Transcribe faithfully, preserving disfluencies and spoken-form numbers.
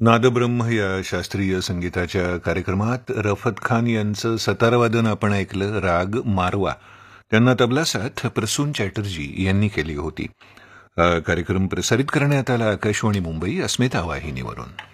नादब्रह्म या शास्त्रीय संगीताच्या कार्यक्रमात रफत खान यांचं सतारवादन आपण ऐकलं. राग मारवा. त्यांना तबला साथ प्रसून चॅटर्जी यांनी केली होती. हा कार्यक्रम प्रसारित करण्यात आला आकाशवाणी मुंबई अस्मिता वाहिनीवरून.